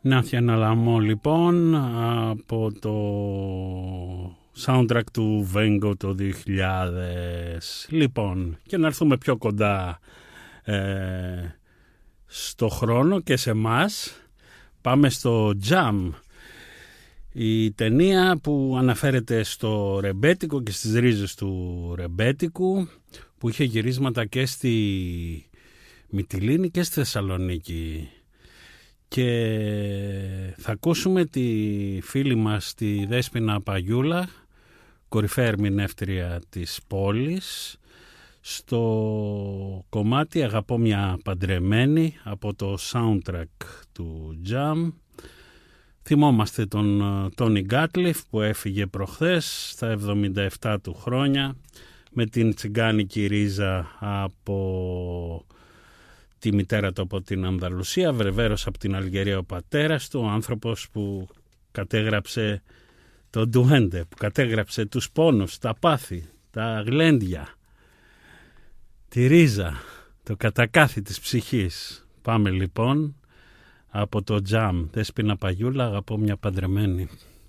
Νάθιαν Αλαμό λοιπόν, από το soundtrack του Βέγκο το 2000. Λοιπόν, και να έρθουμε πιο κοντά στο χρόνο και σε μας, πάμε στο Jam, η ταινία που αναφέρεται στο ρεμπέτικο και στις ρίζες του ρεμπέτικου, που είχε γυρίσματα και στη Μυτιλήνη και στη Θεσσαλονίκη. Και θα ακούσουμε τη φίλη μας τη Δέσποινα Παγιούλα, κορυφαία ερμηνεύτρια της πόλης, στο κομμάτι «Αγαπώ μια παντρεμένη» από το soundtrack του Jam. Θυμόμαστε τον Τόνι Γκάτλιφ που έφυγε προχθές στα 77 του χρόνια, με την τσιγκάνικη ρίζα από τη μητέρα του από την Ανδαλουσία, βερβέρος από την Αλγερία ο πατέρας του, ο άνθρωπος που κατέγραψε το ντουέντε, που κατέγραψε τους πόνους, τα πάθη, τα γλέντια, τη ρίζα, το κατακάθι της ψυχής. Πάμε λοιπόν από το Jam, Δέσποινα Παγιούλα, «Αγαπώ μια παντρεμένη».